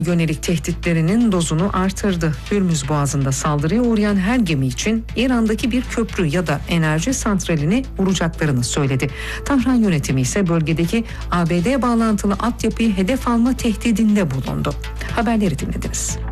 yönelik tehditlerinin dozunu artırdı. Hürmüz Boğazı'nda saldırıya uğrayan her gemi için İran'daki bir köprü ya da enerji santralini vuracaklarını söyledi. Tahran yönetimi ise bölgedeki ABD bağlantılı altyapıyı hedef alma tehdidinde bulundu. Haberleri dinlediniz.